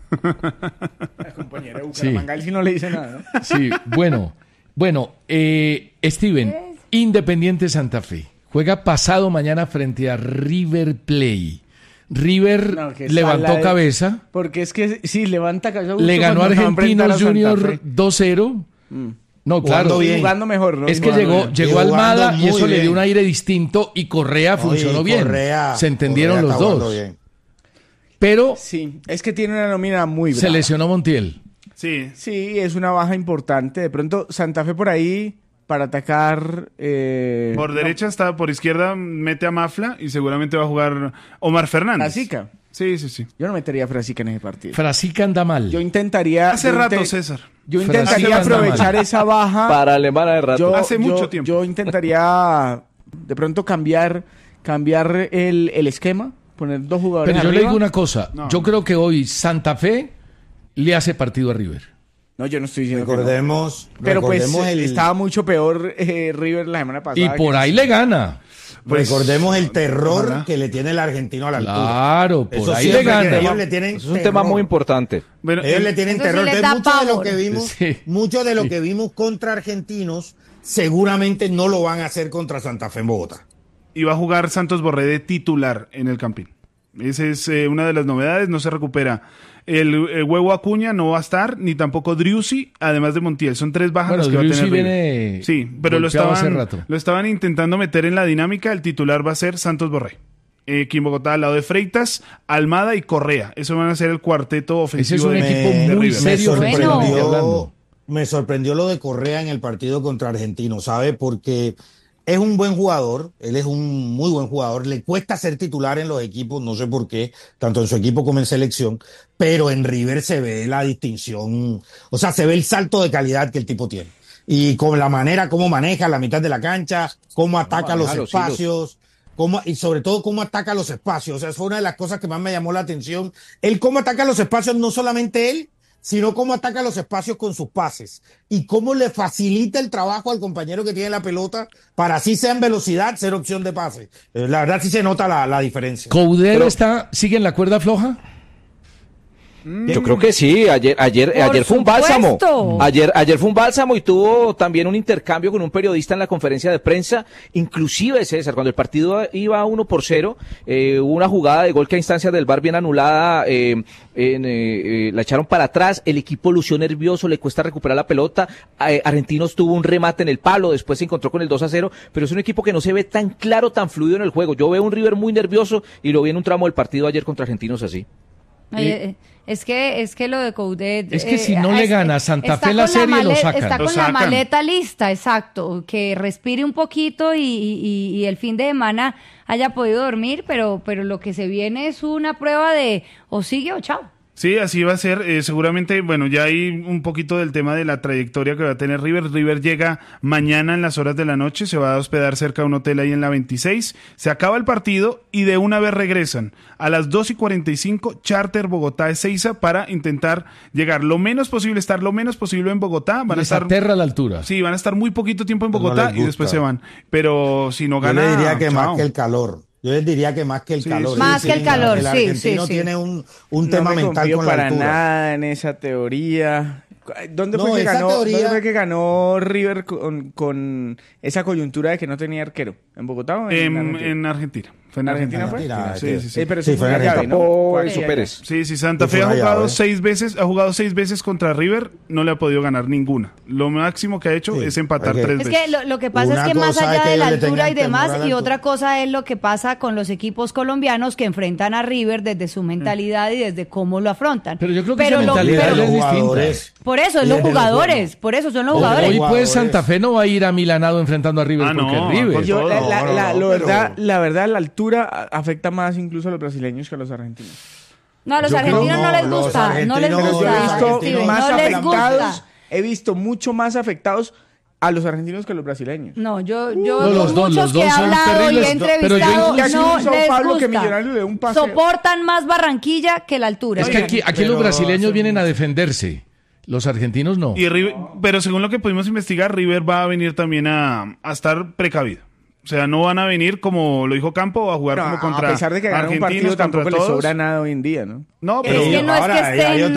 El compañero de Bucaramanga, él sí no le dice nada, ¿no? Sí, bueno, Steven, Independiente Santa Fe juega pasado mañana frente a River Plate. River levantó cabeza. Porque es que sí, levanta cabeza. Le ganó a Argentinos Junior 2-0. No, claro. Jugando mejor, ¿no? Es que llegó Almada y eso le dio un aire distinto y Correa funcionó bien. Se entendieron los dos. Pero sí, es que tiene una nómina muy brava. Se lesionó Montiel. Sí, es una baja importante. De pronto Santa Fe por ahí para atacar. Por derecha está, por izquierda mete a Mafla y seguramente va a jugar Omar Fernández. Frasica. Sí. Yo no metería a Frasica en ese partido. Frasica anda mal. Yo intentaría. Hace rato, César. Yo intentaría aprovechar esa baja. Para Alemana de rato. Hace mucho tiempo. Yo intentaría de pronto cambiar el esquema. Poner dos jugadores Pero yo arriba. le digo una cosa. No. Yo creo que hoy Santa Fe le hace partido a River. No, yo no estoy diciendo recordemos, que no. Pero pues estaba mucho peor River la semana pasada. Y por ahí le gana. Pues, recordemos el terror que le tiene el argentino a la altura. Claro, por ahí le gana. Es un tema muy importante. Bueno, ellos le tienen terror. Entonces, mucho de lo que vimos contra argentinos seguramente no lo van a hacer contra Santa Fe en Bogotá. Y va a jugar Santos Borré de titular en el Campín. Esa es una de las novedades, no se recupera. El Huevo Acuña no va a estar, ni tampoco Driussi, además de Montiel. Son 3 bajas las que va a tener viene. Sí, pero lo estaban intentando meter en la dinámica. El titular va a ser Santos Borré. Aquí en Bogotá, al lado de Freitas, Almada y Correa. Eso van a ser el cuarteto ofensivo. Ese es un equipo muy serio. Me sorprendió lo de Correa en el partido contra Argentinos, ¿sabe? Porque es un buen jugador, él es un muy buen jugador, le cuesta ser titular en los equipos, no sé por qué, tanto en su equipo como en selección, pero en River se ve la distinción, o sea, se ve el salto de calidad que el tipo tiene. Y con la manera como maneja la mitad de la cancha, cómo ataca los espacios, y sobre todo cómo ataca los espacios, o sea, fue una de las cosas que más me llamó la atención. Él cómo ataca los espacios, no solamente él, sino cómo ataca los espacios con sus pases y cómo le facilita el trabajo al compañero que tiene la pelota para así sea en velocidad ser opción de pase. La verdad sí se nota la diferencia. ¿Coudet sigue en la cuerda floja? Yo creo que sí, ayer fue un bálsamo. Ayer fue un bálsamo y tuvo también un intercambio con un periodista en la conferencia de prensa. Inclusive, César, cuando el partido iba 1-0, hubo una jugada de gol que a instancias del VAR bien anulada, la echaron para atrás, el equipo lució nervioso, le cuesta recuperar la pelota. Argentinos tuvo un remate en el palo, después se encontró con el 2-0, pero es un equipo que no se ve tan claro, tan fluido en el juego. Yo veo un River muy nervioso y lo vi en un tramo del partido ayer contra Argentinos así. Es que lo de Coudet... Es que si no le gana a Santa Fe la serie, lo sacan. Está con la maleta lista, exacto. Que respire un poquito y el fin de semana haya podido dormir, pero lo que se viene es una prueba de o sigue o chao. Sí, así va a ser. Seguramente, bueno, ya hay un poquito del tema de la trayectoria que va a tener River. River llega mañana en las horas de la noche, se va a hospedar cerca de un hotel ahí en la 26. Se acaba el partido y de una vez regresan. A las 2:45, charter Bogotá-Ezeiza para intentar llegar lo menos posible, estar lo menos posible en Bogotá. Van a estar aterra la altura. Sí, van a estar muy poquito tiempo en Bogotá y después se van. Pero si no gana... Yo le diría que más que el calor. Yo les diría que más que el calor. Más que el calor, el argentino tiene un tema mental con la altura. No me nada en esa teoría. ¿Dónde fue que ganó River con esa coyuntura de que no tenía arquero? ¿En Bogotá o en Argentina? ¿Fue en Argentina? Sí. Pero sí, fue en Argentina. Pérez. Sí, Santa Fe ha jugado 6 veces contra River, no le ha podido ganar ninguna. Lo máximo que ha hecho es empatar 3 veces. Es que lo que pasa es que más allá de la altura y demás, y otra cosa es lo que pasa con los equipos colombianos que enfrentan a River desde su mentalidad y desde cómo lo afrontan. Pero yo creo que esa mentalidad es distinta. Por eso, es los jugadores, por eso son los jugadores. Hoy pues Santa Fe no va a ir a Milanado enfrentando a River porque es River. La verdad, la altura afecta más incluso a los brasileños que a los argentinos. No, a los argentinos no les gusta, no les gusta. He visto mucho más afectados a los argentinos que a los brasileños. No, yo los dos que he hablado y he entrevistado, no les gusta. Soportan más Barranquilla que la altura. Es que aquí los brasileños vienen a defenderse. Los argentinos no. Pero según lo que pudimos investigar, River va a venir también a estar precavido. O sea, no van a venir como lo dijo Campo a jugar como contra argentinos, a pesar de que ganar un partido tampoco les sobra nada hoy en día, ¿no? No, pero es que no es que estén